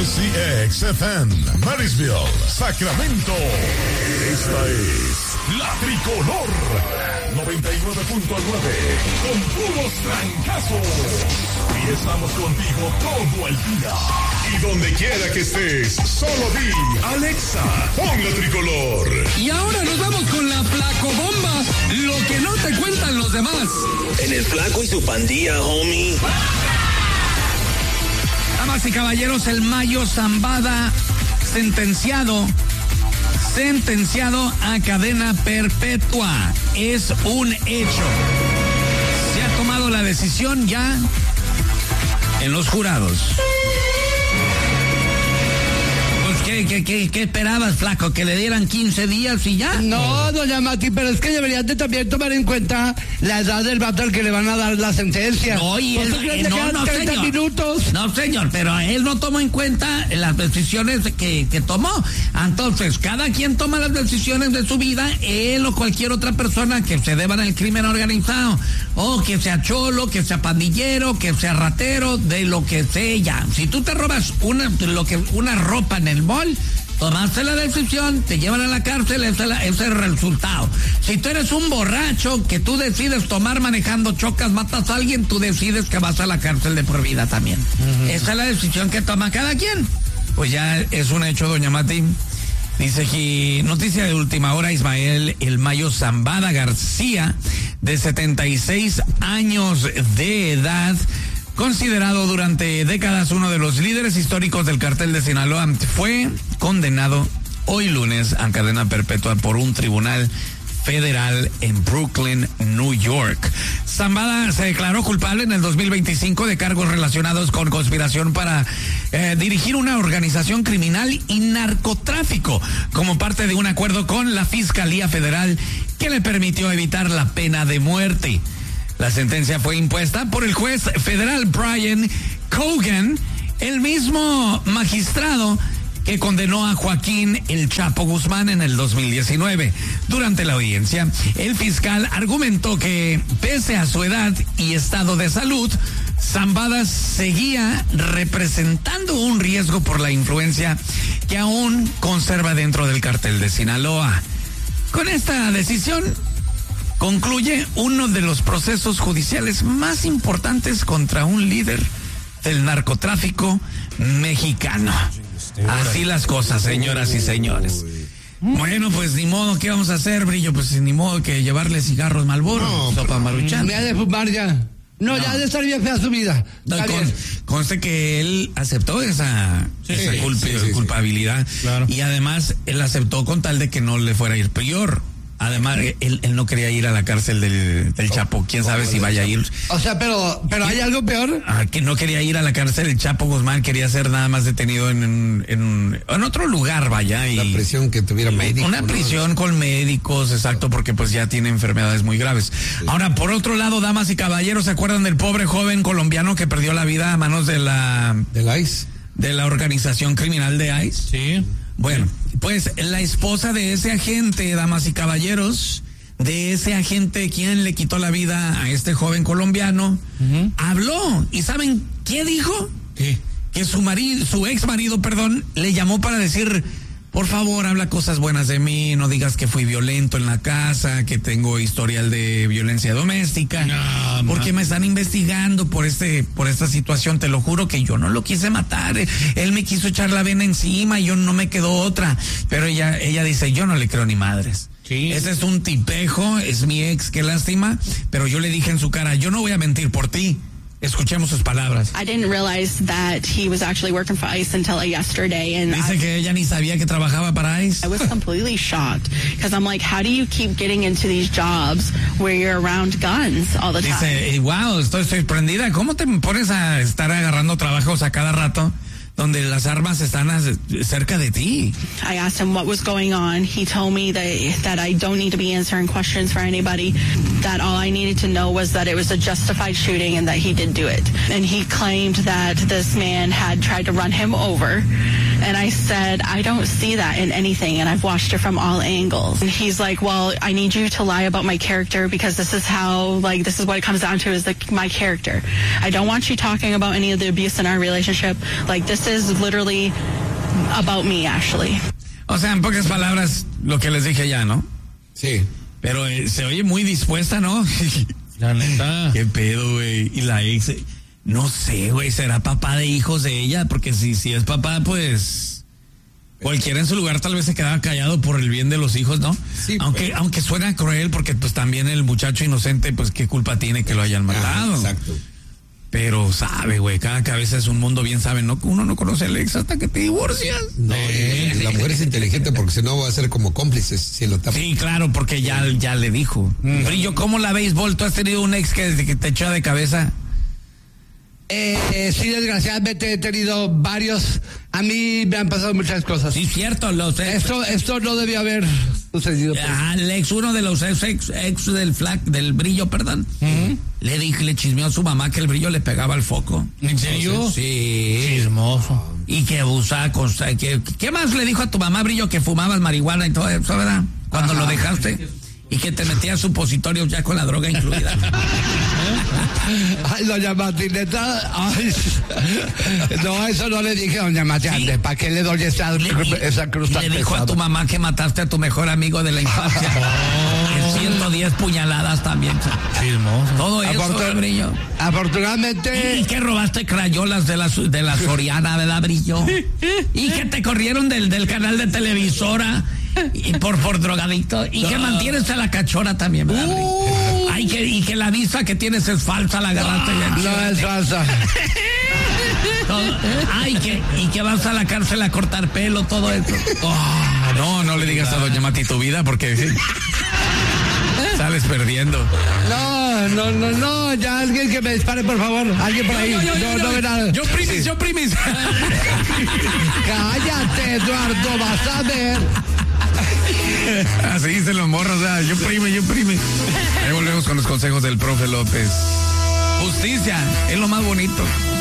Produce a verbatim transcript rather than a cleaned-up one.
W C X F M, Marysville, Sacramento. Esta es La Tricolor noventa y nueve punto nueve, con puros trancazos. Y estamos contigo todo el día. Y donde quiera que estés, solo di, Alexa, pon La Tricolor. Y ahora nos vamos con la Flacobomba, lo que no te cuentan los demás. En el Flaco y su pandilla, homie. Damas y caballeros, el Mayo Zambada sentenciado, sentenciado a cadena perpetua. Es un hecho. Se ha tomado la decisión ya en los jurados. ¿Qué, qué, qué, ¿Qué esperabas, Flaco? ¿Que le dieran quince días y ya? No, doña Mati, pero es que deberían de también tomar en cuenta la edad del vato al que le van a dar la sentencia. No, y él, eh, no, no, treinta señor. minutos. No, señor, pero él no tomó en cuenta las decisiones que, que tomó. Entonces, cada quien toma las decisiones de su vida, él o cualquier otra persona que se deban al crimen organizado, o que sea cholo, que sea pandillero, que sea ratero, de lo que sea. Si tú te robas una, lo que, una ropa en el mall, tomaste la decisión, te llevan a la cárcel, ese es el resultado. Si tú eres un borracho que tú decides tomar manejando, chocas, matas a alguien, tú decides que vas a la cárcel de por vida también. Uh-huh. Esa es la decisión que toma cada quien. Pues ya es un hecho, doña Mati. Dice que noticia de última hora, Ismael El Mayo Zambada García, de setenta y seis años de edad, considerado durante décadas uno de los líderes históricos del cartel de Sinaloa, fue condenado hoy lunes a cadena perpetua por un tribunal federal en Brooklyn, New York. Zambada se declaró culpable en el dos mil veinticinco de cargos relacionados con conspiración para eh, dirigir una organización criminal y narcotráfico como parte de un acuerdo con la Fiscalía Federal que le permitió evitar la pena de muerte. La sentencia fue impuesta por el juez federal Brian Cogan, el mismo magistrado que condenó a Joaquín El Chapo Guzmán en el dos mil diecinueve. Durante la audiencia, el fiscal argumentó que, pese a su edad y estado de salud, Zambada seguía representando un riesgo por la influencia que aún conserva dentro del cartel de Sinaloa. Con esta decisión concluye uno de los procesos judiciales más importantes contra un líder del narcotráfico mexicano. Así las cosas, señoras y señores. Bueno, pues ni modo, ¿qué vamos a hacer, Brillo? Pues ni modo que llevarle cigarros Marlboro, no, sopa Maruchan. Me ha de fumar ya. No, no, ya ha de estar bien fea su vida. No, con, conste que él aceptó esa, sí, esa culp- sí, sí, culpabilidad. Sí. Claro. Y además él aceptó con tal de que no le fuera a ir peor. Además, él, él no quería ir a la cárcel del, del Chapo. ¿Quién sabe si vaya a ir? O sea, pero pero ¿hay algo peor? Ah, que no quería ir a la cárcel del Chapo Guzmán. Quería ser nada más detenido en, en, en, en otro lugar, vaya. Una y, prisión que tuviera médicos. Una prisión ¿no? con médicos, exacto, porque pues ya tiene enfermedades muy graves. Sí. Ahora, por otro lado, damas y caballeros, ¿se acuerdan del pobre joven colombiano que perdió la vida a manos de la... del ICE? De la organización criminal de ICE? Sí. Bueno, pues la esposa de ese agente, damas y caballeros, de ese agente quien le quitó la vida a este joven colombiano, uh-huh. habló. ¿Y saben qué dijo? ¿Qué? Que su marido, su ex marido, perdón, le llamó para decir: por favor, habla cosas buenas de mí, no digas que fui violento en la casa, que tengo historial de violencia doméstica, no, porque no. me están investigando por este, por esta situación. Te lo juro que yo no lo quise matar, él me quiso echar la vena encima y yo no me quedó otra. Pero ella, ella dice: yo no le creo ni madres. Sí. Ese es un tipejo, es mi ex, qué lástima, pero yo le dije en su cara: yo no voy a mentir por ti. Escuchemos sus palabras. I didn't realize that he was actually working for ICE until yesterday, and dice I, que ella ni sabía que trabajaba para ICE. I was completely shocked because I'm like, how do you keep getting into these jobs where you're around guns all the time? Dice, wow, estoy sorprendida. ¿Cómo te pones a estar agarrando trabajos a cada rato donde las armas están cerca de ti? I asked him what was going on. He told me that that I don't need to be answering questions for anybody, that all I needed to know was that it was a justified shooting and that he did do it. And he claimed that this man had tried to run him over And I said, I don't see that in anything, and I've watched it from all angles. And he's like, well, I need you to lie about my character because this is how, like, this is what it comes down to is the, my character. I don't want you talking about any of the abuse in our relationship. Like, this is literally about me, Ashley. O sea, en pocas palabras, lo que les dije ya, ¿no? Sí. Pero eh, se oye muy dispuesta, ¿no? La neta. Qué pedo, güey. Y la ex, no sé, güey, será papá de hijos de ella, porque si, si es papá, pues cualquiera en su lugar tal vez se quedaba callado por el bien de los hijos, ¿no? Sí, aunque, pero... aunque suena cruel, porque pues también el muchacho inocente, pues qué culpa tiene que lo hayan matado. Ah, exacto. Pero sabe, güey, cada cabeza es un mundo, bien saben, ¿no? Uno no conoce al ex hasta que te divorcias. No, eh, la mujer es inteligente porque si no va a ser como cómplices si lo tapa. Sí, claro, porque ya, ya le dijo. Mm. Brillo, ¿cómo la béisbol? ¿Tú has tenido un ex que, que te echó de cabeza? Eh, eh, sí, desgraciadamente he tenido varios. A mí me han pasado muchas cosas. Sí, cierto. Los ex... Esto, esto no debió haber sucedido. Pues. Ah, el ex, uno de los ex, ex, ex del flac, del Brillo, perdón. Uh-huh. Le dije, le chismeó a su mamá que el Brillo le pegaba al foco. ¿En serio? Entonces, sí. Chismoso. Y que abusaba con... Que, ¿Qué más le dijo a tu mamá, Brillo, que fumabas marihuana y todo eso, verdad? Cuando Ajá. lo dejaste. Y que te metías supositorios ya con la droga incluida. Ay, doña Martineta, ay, no, eso no le dije a doña Martineta, sí. ¿Para qué le doy esa, le, esa cruz tan Le dijo pesada? A tu mamá que mataste a tu mejor amigo de la infancia. Oh. ciento diez puñaladas también. Chismoso. Todo eso, Afortun- Brillo. Afortunadamente. Y que robaste crayolas de la, de la Soriana, ¿verdad, Brillo? Y que te corrieron del, del canal de televisora. Y por, por drogadicto. Y no. que mantienes a la cachora también, ¿verdad? Uh. Ay, que, y que la vista que tienes es falsa, la agarraste. No, no es falsa. Todo, ay, que, y que vas a la cárcel a cortar pelo, todo eso. Oh, no, no le digas a doña Mati tu vida porque ¿sí? sales perdiendo. No, no, no, no, ya alguien que me dispare, por favor. Alguien por ahí. Yo, yo, yo, no, yo, no ve nada. Yo primis, sí. yo primis. Cállate, Eduardo, vas a ver. Así dicen los morros, o sea, yo prime, yo prime. Ahí volvemos con los consejos del profe López. Justicia es lo más bonito.